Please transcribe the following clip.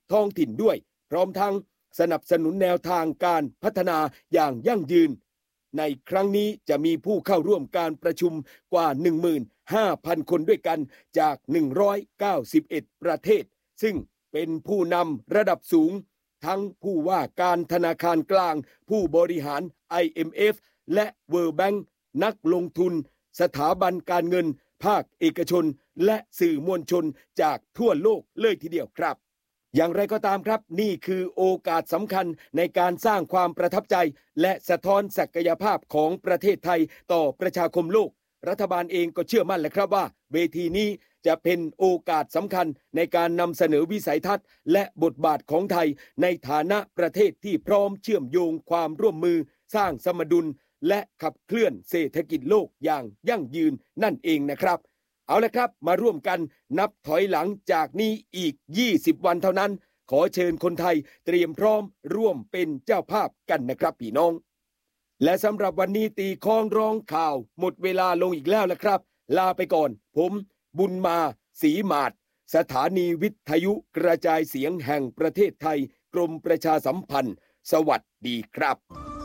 ท้องถิ่นด้วยพร้อมทั้งสนับสนุนแนวทางการพัฒนาอย่างยั่งยืนในครั้งนี้จะมีผู้เข้าร่วมการประชุมกว่า 15,000 คนด้วยกันจาก191ประเทศซึ่งเป็นผู้นำระดับสูงทั้งผู้ว่าการธนาคารกลางผู้บริหาร IMF และ World Bank นักลงทุนสถาบันการเงินภาคเอกชนและสื่อมวลชนจากทั่วโลกเลยทีเดียวครับอย่างไรก็ตามครับนี่คือโอกาสสำคัญในการสร้างความประทับใจและสะท้อนศักยภาพของประเทศไทยต่อประชาคมโลกรัฐบาลเองก็เชื่อมั่นแหละครับว่าเวทีนี้จะเป็นโอกาสสำคัญในการนำเสนอวิสัยทัศน์และบทบาทของไทยในฐานะประเทศที่พร้อมเชื่อมโยงความร่วมมือสร้างสมดุลและขับเคลื่อนเศรษฐกิจโลกอย่างยั่งยืนนั่นเองนะครับเอาละครับมาร่วมกันนับถอยหลังจากนี้อีก20วันเท่านั้นขอเชิญคนไทยเตรียมพร้อมร่วมเป็นเจ้าภาพกันนะครับพี่น้องและสำหรับวันนี้ตีคล้องร้องข่าวหมดเวลาลงอีกแล้วละครับลาไปก่อนผมบุญมาศรีหมาดสถานีวิทยุกระจายเสียงแห่งประเทศไทยกรมประชาสัมพันธ์สวัสดีครับ